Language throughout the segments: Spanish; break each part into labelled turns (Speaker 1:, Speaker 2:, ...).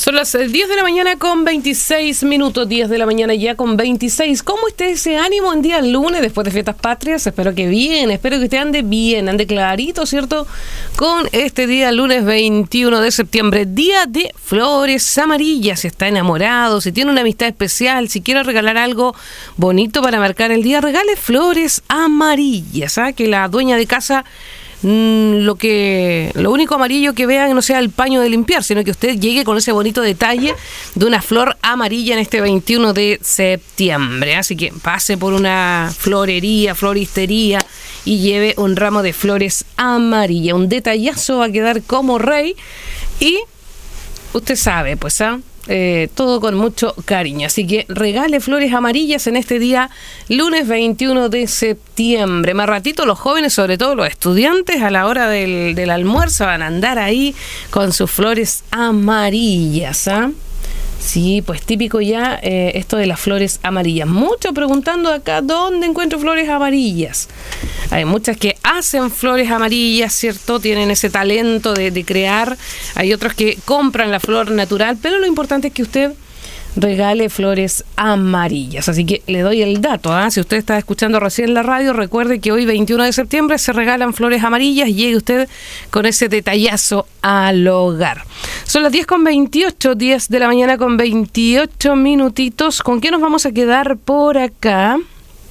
Speaker 1: Son las 10 de la mañana con 26 minutos, 10 de la mañana ya con 26. ¿Cómo está ese ánimo en día lunes después de fiestas patrias? Espero que bien, espero que usted ande bien, ande clarito, ¿cierto? Con este día lunes 21 de septiembre, día de flores amarillas. Si está enamorado, si tiene una amistad especial, si quiere regalar algo bonito para marcar el día, regale flores amarillas, ¿ah? Que la dueña de casa... lo único amarillo que vea que no sea el paño de limpiar, sino que usted llegue con ese bonito detalle de una flor amarilla en este 21 de septiembre. Así que pase por una florería, floristería y lleve un ramo de flores amarillas. Un detallazo va a quedar como rey y usted sabe, pues, todo con mucho cariño. Así que regale flores amarillas en este día lunes 21 de septiembre. Más ratito los jóvenes, sobre todo los estudiantes, a la hora del almuerzo van a andar ahí con sus flores amarillas, ¿ah? Sí, pues típico ya esto de las flores amarillas. Muchos preguntando acá, ¿dónde encuentro flores amarillas? Hay muchas que hacen flores amarillas, ¿cierto? Tienen ese talento de crear. Hay otros que compran la flor natural, pero lo importante es que usted regale flores amarillas. Así que le doy el dato, ¿eh? Si usted está escuchando recién la radio, recuerde que hoy 21 de septiembre se regalan flores amarillas y llegue usted con ese detallazo al hogar. Son las 10 con 28, 10 de la mañana con 28 minutitos. ¿Con qué nos vamos a quedar por acá?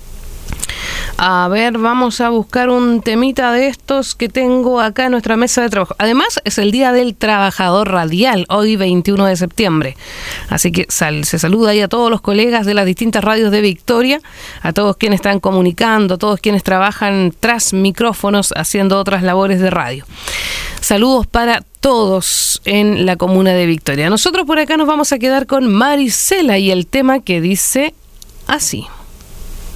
Speaker 1: A ver, vamos a buscar un temita de estos que tengo acá en nuestra mesa de trabajo. Además, es el Día del Trabajador Radial, hoy 21 de septiembre. Así que se saluda ahí a todos los colegas de las distintas radios de Victoria, a todos quienes están comunicando, a todos quienes trabajan tras micrófonos haciendo otras labores de radio. Saludos para todos en la comuna de Victoria. Nosotros por acá nos vamos a quedar con Marisela y el tema que dice así.